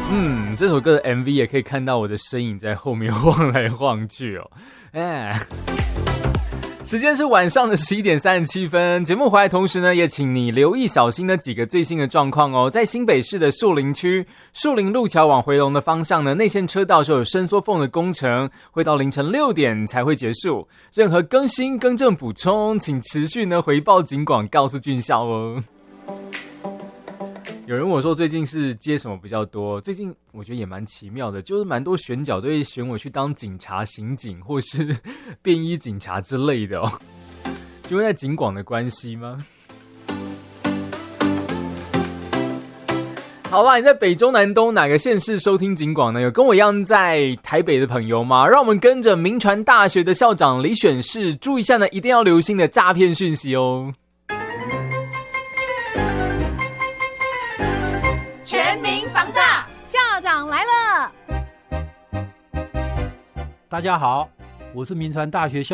这首歌的 MV 也可以看到我的身影在后面晃来晃去哦。时间是晚上的11点37分，节目回来同时呢，也请你留意小心的几个最新的状况哦。在新北市的树林区，树林路桥往回龙的方向呢，内线车道是有伸缩缝的工程，会到凌晨6点才会结束。任何更新、更正、补充，请持续呢回报警广，告诉军校哦。有人问我说最近是接什么比较多？最近我觉得也蛮奇妙的，就是蛮多选角都会选我去当警察、刑警或是便衣警察之类的哦。是因为在警广的关系吗？好吧，你在北中南东哪个县市收听警广呢？有跟我一样在台北的朋友吗？让我们跟着民传大学的校长李选士注意一下呢，一定要留心的诈骗讯息哦。 全民防诈，校长来了！ 大家好，我是民传大学校